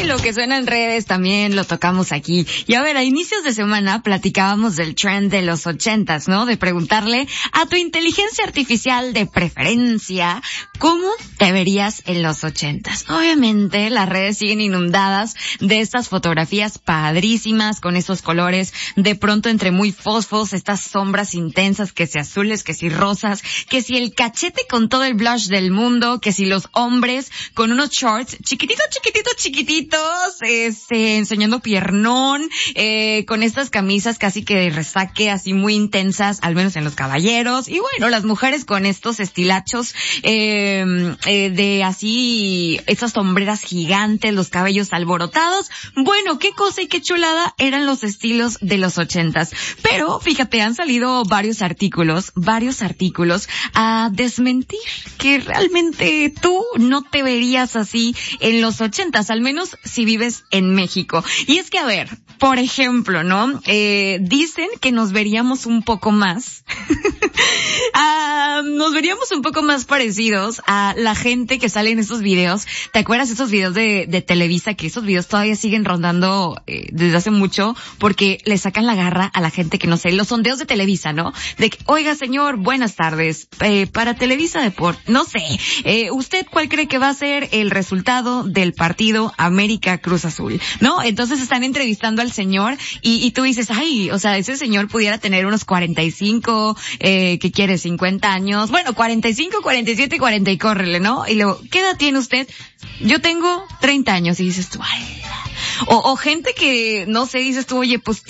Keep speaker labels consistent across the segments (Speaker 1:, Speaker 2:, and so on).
Speaker 1: lo que suena en redes también lo tocamos aquí. Y a ver, a inicios de semana platicábamos del trend de los 80s, ¿no? De preguntarle a tu inteligencia artificial de preferencia, ¿cómo te verías en los 80s? Obviamente las redes siguen inundadas de estas fotografías padrísimas con esos colores de pronto entre muy fosfos, estas sombras intensas, que si azules, que si rosas, que si el cachete con todo el blush del mundo, que si los hombres con unos shorts chiquititos, enseñando piernón, con estas camisas casi que de resaque, así muy intensas, al menos en los caballeros, y bueno, las mujeres con estos estilachos, de así, estas sombreras gigantes, los cabellos alborotados. Bueno, qué cosa y qué chulada eran los estilos de los 80s. Pero, fíjate, han salido varios artículos a desmentir que realmente tú no te verías así en los 80s, al menos si vives en México. Y es que, a ver, por ejemplo, ¿no? Dicen que nos veríamos un poco más, parecidos a la gente que sale en esos videos. ¿Te acuerdas esos videos de Televisa? Que esos videos todavía siguen rondando desde hace mucho, porque le sacan la garra a la gente que, no sé, los sondeos de Televisa, ¿no? De que, oiga señor, buenas tardes, para Televisa Deportes, no sé, ¿usted cuál cree que va a ser el resultado del partido América Cruz Azul? ¿No? Entonces están entrevistando al señor y tú dices, ay, o sea, ese señor pudiera tener unos 45, ¿qué quiere? 50 años, bueno, 45, 47, 40 y córrele, ¿no? Y luego, ¿qué edad tiene usted? Yo tengo 30 años, y dices tú, ay. O gente que, no sé, dices tú, oye, pues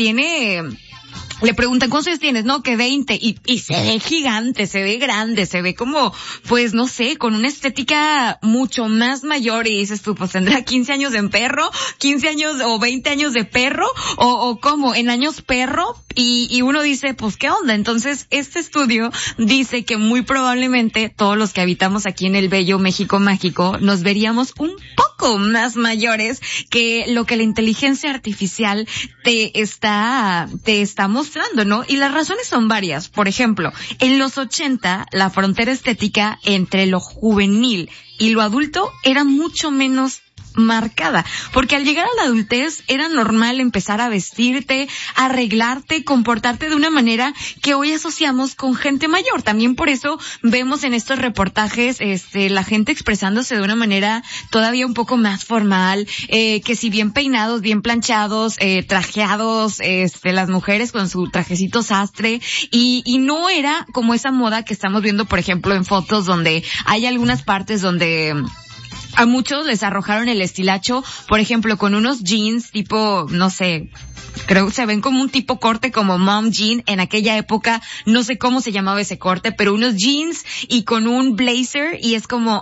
Speaker 1: le preguntan, ¿cuántos años tienes? No, que 20. Y se ve gigante, se ve grande, se ve como, pues no sé, con una estética mucho más mayor. Y dices tú, pues tendrá 15 años en perro, 15 años o 20 años de perro, o ¿cómo? En años perro. Y uno dice, pues ¿qué onda? Entonces, este estudio dice que muy probablemente todos los que habitamos aquí en el bello México mágico nos veríamos un poco más mayores que lo que la inteligencia artificial te está mostrando, ¿no? Y las razones son varias. Por ejemplo, en los 80, la frontera estética entre lo juvenil y lo adulto era mucho menos marcada, porque al llegar a la adultez era normal empezar a vestirte, arreglarte, comportarte de una manera que hoy asociamos con gente mayor. También por eso vemos en estos reportajes la gente expresándose de una manera todavía un poco más formal, que si bien peinados, bien planchados, trajeados, las mujeres con su trajecito sastre, y no era como esa moda que estamos viendo, por ejemplo, en fotos donde hay algunas partes donde a muchos les arrojaron el estilacho, por ejemplo, con unos jeans tipo, no sé, creo que se ven como un tipo corte como mom jean en aquella época, no sé cómo se llamaba ese corte, pero unos jeans y con un blazer, y es como,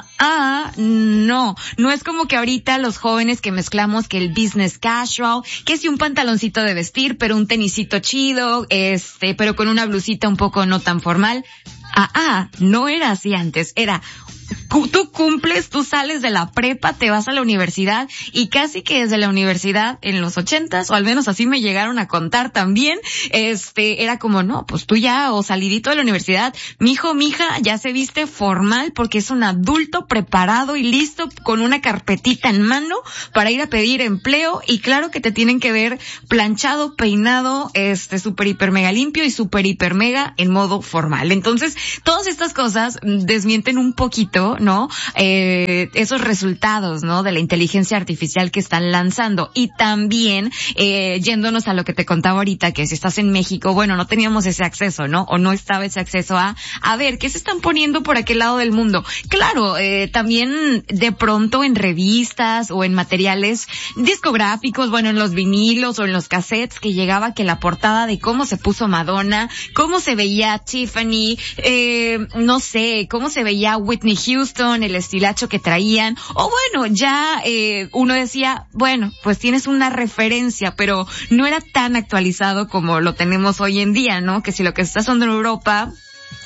Speaker 1: no es como que ahorita los jóvenes que mezclamos que el business casual, que si un pantaloncito de vestir, pero un tenisito chido, pero con una blusita un poco no tan formal. No era así antes, era tú cumples, tú sales de la prepa, te vas a la universidad, y casi que desde la universidad en los 80s, o al menos así me llegaron a contar también, era como, no, pues tú ya, o salidito de la universidad, mijo, mija, ya se viste formal porque es un adulto preparado y listo con una carpetita en mano para ir a pedir empleo, y claro que te tienen que ver planchado, peinado, super hiper mega limpio y super hiper mega en modo formal. Entonces, todas estas cosas desmienten un poquito, ¿no? Esos resultados, ¿no? De la inteligencia artificial que están lanzando. Y también, yéndonos a lo que te contaba ahorita, que si estás en México, bueno, no teníamos ese acceso, ¿no? O no estaba ese acceso a ver, ¿qué se están poniendo por aquel lado del mundo? Claro, también de pronto en revistas o en materiales discográficos, bueno, en los vinilos o en los cassettes, que llegaba que la portada de cómo se puso Madonna, cómo se veía Tiffany, no sé, cómo se veía Whitney Houston, el estilacho que traían, o bueno, ya uno decía, bueno, pues tienes una referencia, pero no era tan actualizado como lo tenemos hoy en día, ¿no? Que si lo que está sonando en Europa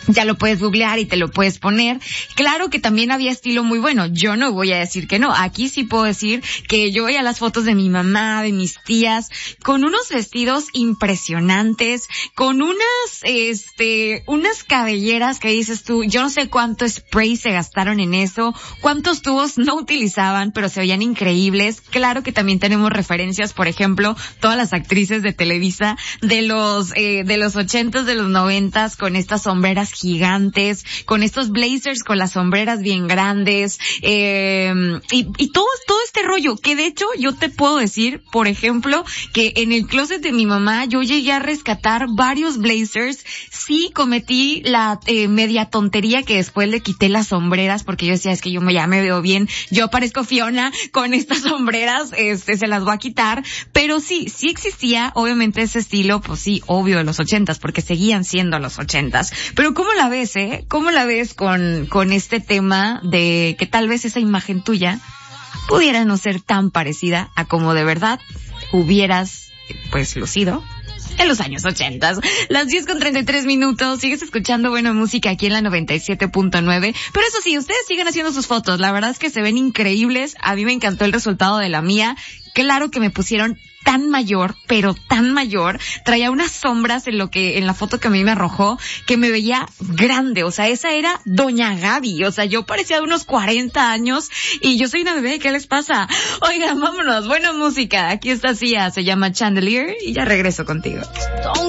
Speaker 1: Ya lo puedes googlear y te lo puedes poner. Claro que también había estilo muy bueno. Yo no voy a decir que no. Aquí sí puedo decir que yo veía las fotos de mi mamá, de mis tías, con unos vestidos impresionantes, con unas cabelleras que dices tú, yo no sé cuánto spray se gastaron en eso, cuántos tubos no utilizaban, pero se veían increíbles. Claro que también tenemos referencias, por ejemplo, todas las actrices de Televisa de los 80s, de los 90s, con estas sombreras gigantes, con estos blazers con las sombreras bien grandes, y todo este rollo, que de hecho yo te puedo decir, por ejemplo, que en el closet de mi mamá yo llegué a rescatar varios blazers. Sí cometí la media tontería que después le quité las sombreras porque yo decía, es que ya me veo bien, yo parezco Fiona con estas sombreras, se las voy a quitar, pero sí existía obviamente ese estilo, pues sí, obvio de los 80s, porque seguían siendo los 80s. Pero ¿cómo la ves, ¿Cómo la ves con este tema de que tal vez esa imagen tuya pudiera no ser tan parecida a como de verdad hubieras, pues, lucido en los años 80? Las 10:33, sigues escuchando buena música aquí en la 97.9, pero eso sí, ustedes siguen haciendo sus fotos, la verdad es que se ven increíbles. A mí me encantó el resultado de la mía. Claro que me pusieron tan mayor, pero tan mayor, traía unas sombras en la foto que a mí me arrojó, que me veía grande, o sea, esa era Doña Gaby, o sea, yo parecía de unos 40 años, y yo soy una bebé, ¿qué les pasa? Oigan, vámonos, buena música, aquí está Sia, se llama Chandelier, y ya regreso contigo.